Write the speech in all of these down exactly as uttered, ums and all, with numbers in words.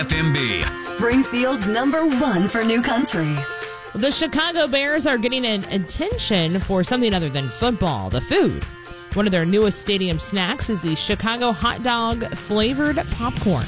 F M B. Springfield's number one for new country. The Chicago Bears are getting an attention for something other than football, the food. One of their newest stadium snacks is the Chicago hot dog flavored popcorn.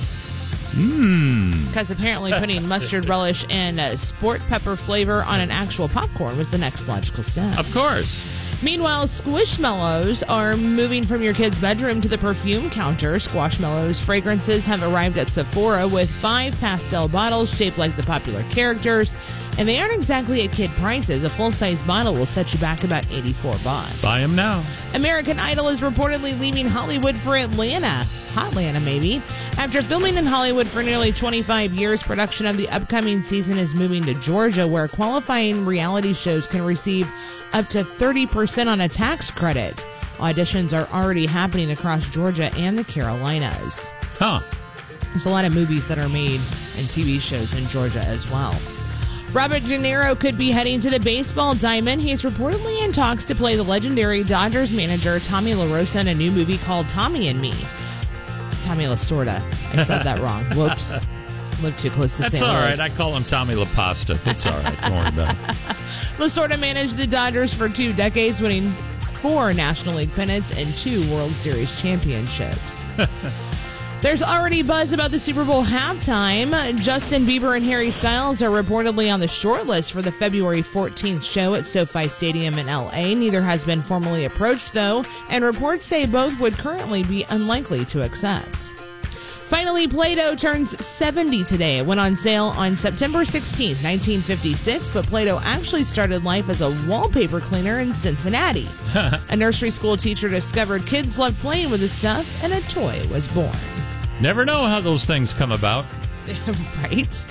Mmm. Because apparently putting mustard relish and uh, sport pepper flavor on an actual popcorn was the next logical step. Of course. Meanwhile, Squishmallows are moving from your kid's bedroom to the perfume counter. Squishmallows fragrances have arrived at Sephora with five pastel bottles shaped like the popular characters, and they aren't exactly at kid prices. A full-size bottle will set you back about eighty-four bucks. Buy them now. American Idol is reportedly leaving Hollywood for Atlanta. Hotlanta, maybe. After filming in Hollywood for nearly twenty-five years, production of the upcoming season is moving to Georgia, where qualifying reality shows can receive up to thirty percent on a tax credit. Auditions are already happening across Georgia and the Carolinas. Huh. There's a lot of movies that are made and T V shows in Georgia as well. Robert De Niro could be heading to the baseball diamond. He's reportedly in talks to play the legendary Dodgers manager Tommy La Rosa in a new movie called Tommy and Me. Tommy Lasorda. I said that wrong. Whoops. Lived too close to That's Saint all Louis. right. I call him Tommy La Pasta. It's all right. Don't worry about it. Lasorda managed the Dodgers for two decades, winning four National League pennants and two World Series championships. There's already buzz about the Super Bowl halftime. Justin Bieber and Harry Styles are reportedly on the short list for the February fourteenth show at SoFi Stadium in L A. Neither has been formally approached, though, and reports say both would currently be unlikely to accept. Finally, Play-Doh turns seventy today. It went on sale on September sixteenth, nineteen fifty-six, but Play-Doh actually started life as a wallpaper cleaner in Cincinnati. A nursery school teacher discovered kids loved playing with the stuff, and a toy was born. Never know how those things come about. Right?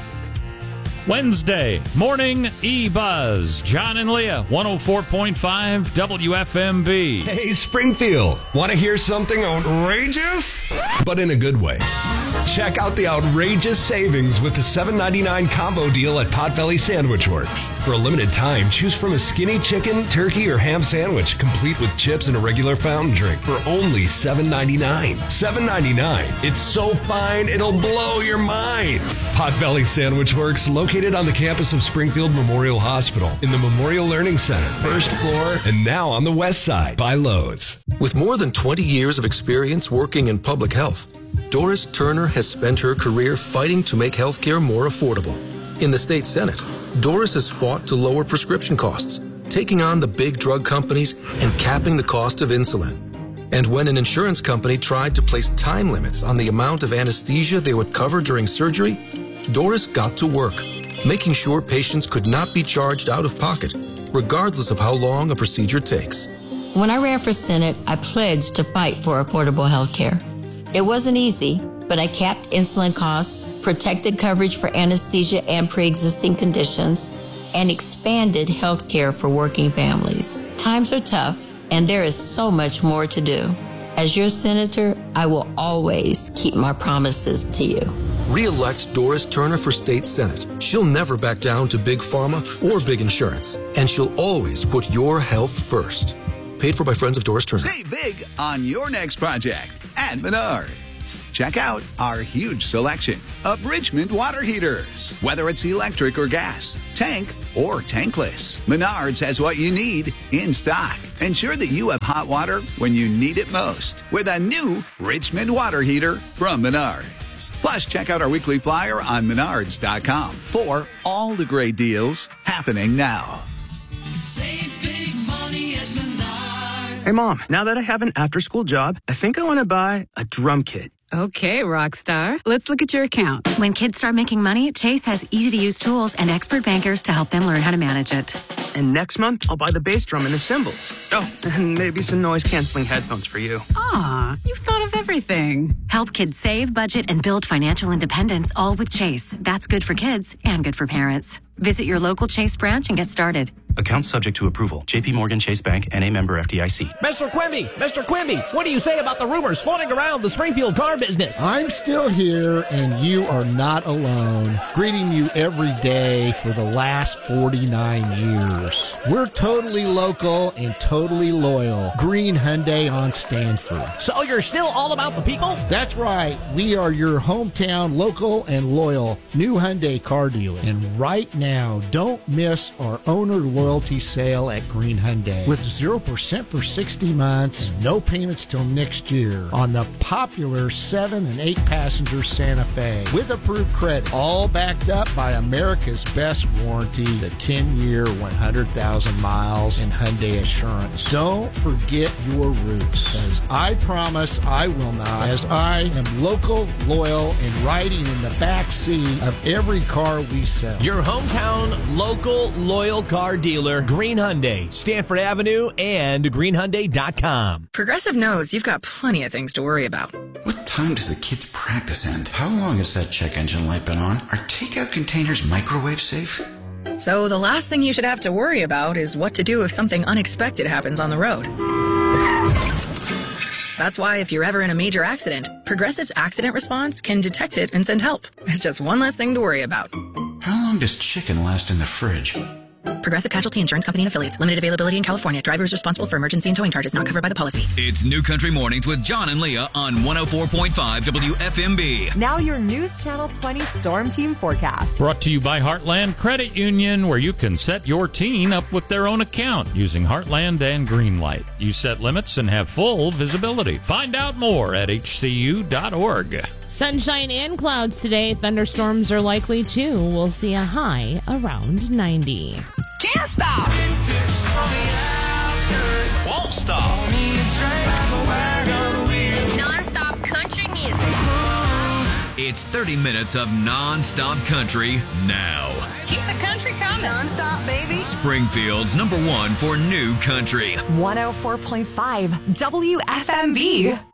Wednesday, Morning E-Buzz. John and Leah, one oh four point five W F M B. Hey, Springfield. Want to hear something outrageous? But in a good way. Check out the outrageous savings with the seven ninety-nine combo deal at Potbelly Sandwich Works. For a limited time, choose from a skinny chicken, turkey, or ham sandwich, complete with chips and a regular fountain drink for only seven ninety-nine. seven ninety-nine. It's so fine, it'll blow your mind. Potbelly Sandwich Works, located on the campus of Springfield Memorial Hospital in the Memorial Learning Center, first floor, and now on the west side by Lowe's. With more than twenty years of experience working in public health, Doris Turner has spent her career fighting to make healthcare more affordable. In the state Senate, Doris has fought to lower prescription costs, taking on the big drug companies and capping the cost of insulin. And when an insurance company tried to place time limits on the amount of anesthesia they would cover during surgery, Doris got to work, making sure patients could not be charged out of pocket, regardless of how long a procedure takes. When I ran for Senate, I pledged to fight for affordable health care. It wasn't easy, but I capped insulin costs, protected coverage for anesthesia and pre-existing conditions, and expanded health care for working families. Times are tough, and there is so much more to do. As your senator, I will always keep my promises to you. Re-elect Doris Turner for state senate. She'll never back down to big pharma or big insurance, and she'll always put your health first. Paid for by Friends of Doris Turner. Save big on your next project at Menards. Check out our huge selection of Richmond water heaters. Whether it's electric or gas, tank or tankless, Menards has what you need in stock. Ensure that you have hot water when you need it most with a new Richmond water heater from Menards. Plus, check out our weekly flyer on menards dot com for all the great deals happening now. Save big money at Menards. Hey, Mom, now that I have an after-school job, I think I want to buy a drum kit. Okay, Rockstar. Let's look at your account. When kids start making money, Chase has easy-to-use tools and expert bankers to help them learn how to manage it. And next month, I'll buy the bass drum and the cymbals. Oh, and maybe some noise-canceling headphones for you. Aw, you've thought of everything. Help kids save, budget, and build financial independence, all with Chase. That's good for kids and good for parents. Visit your local Chase branch and get started. Account subject to approval. J P Morgan Chase Bank and a member F D I C. Mister Quimby, Mister Quimby, what do you say about the rumors floating around the Springfield car business? I'm still here, and you are not alone. Greeting you every day for the last forty-nine years. We're totally local and totally loyal. Green Hyundai on Stanford. So you're still all about the people? That's right. We are your hometown local and loyal new Hyundai car dealer. And right now, don't miss our owner loyalty sale at Green Hyundai with zero percent for sixty months, no payments till next year on the popular seven and eight passenger Santa Fe with approved credit, all backed up by America's best warranty, the ten year, one hundred thousand miles and Hyundai Assurance. Don't forget your roots, as I promise I will not, as I am local, loyal, and riding in the back seat of every car we sell. Your hometown, local, loyal car dealer, Green Hyundai, Stanford Avenue, and green hyundai dot com. Progressive knows you've got plenty of things to worry about. What time does the kids' practice end? How long has that check engine light been on? Are takeout containers microwave safe? So the last thing you should have to worry about is what to do if something unexpected happens on the road. That's why if you're ever in a major accident, Progressive's accident response can detect it and send help. It's just one less thing to worry about. How long does chicken last in the fridge? Progressive Casualty Insurance Company and Affiliates. Limited availability in California. Driver is responsible for emergency and towing charges not covered by the policy. It's New Country Mornings with John and Leah on one oh four point five W F M B. Now your News Channel twenty Storm Team forecast. Brought to you by Heartland Credit Union, where you can set your teen up with their own account using Heartland and Greenlight. You set limits and have full visibility. Find out more at h c u dot org. Sunshine and clouds today. Thunderstorms are likely too. We'll see a high around ninety. Can't stop. Won't stop. Non-stop country music. It's thirty minutes of non-stop country now. Keep the country coming. Non-stop, baby. Springfield's number one for new country. one oh four point five W F M B.